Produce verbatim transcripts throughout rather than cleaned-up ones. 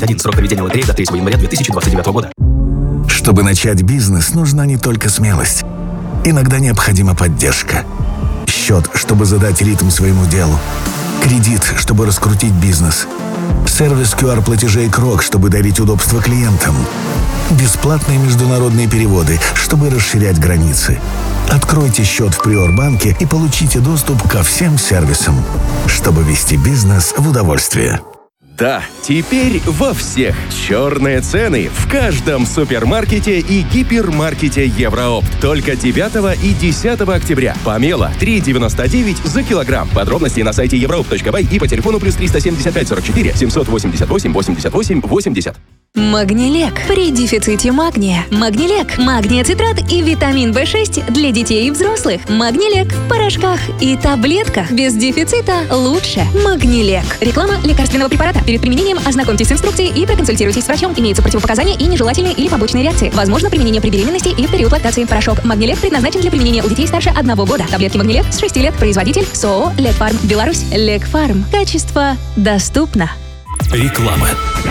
Один. Срок проведения лотереи до третьего января две тысячи двадцать девятого года. Чтобы начать бизнес, нужна не только смелость. Иногда необходима поддержка. Счет, чтобы задать ритм своему делу. Кредит, чтобы раскрутить бизнес. Сервис ку ар-платежей Крок, чтобы дарить удобство клиентам. Бесплатные международные переводы, чтобы расширять границы. Откройте счет в Приорбанке и получите доступ ко всем сервисам, чтобы вести бизнес в удовольствие. Да, теперь во всех черные цены в каждом супермаркете и гипермаркете Евроопт. Только девятого и десятого октября. Помело три девяносто девять за килограмм. Подробности на сайте евроопт точка бай и по телефону плюс триста семьдесят пять сорок четыре семьсот восемьдесят восемь восемьдесят восемь восемьдесят. Магнилек. При дефиците магния. Магнилек. Магния цитрат и витамин бэ шесть для детей и взрослых. Магнилек. В порошках и таблетках. Без дефицита лучше. Магнилек. Реклама лекарственного препарата. Перед применением ознакомьтесь с инструкцией и проконсультируйтесь с врачом. Имеются противопоказания и нежелательные или побочные реакции. Возможно применение при беременности и в период лактации. Порошок Магнилек предназначен для применения у детей старше одного года. Таблетки Магнилек с шести лет. Производитель СООО Лекфарм. Беларусь. Лекфарм. Качество доступно. Реклама.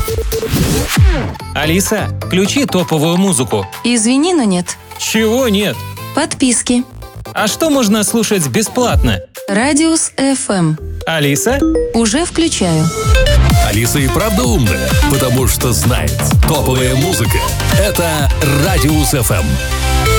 Алиса, включи топовую музыку. Извини, но нет. Чего нет? Подписки. А что можно слушать бесплатно? Радиус эф эм. Алиса? Уже включаю. Алиса и правда умная, потому что знает. Топовая музыка — это Радиус эф эм.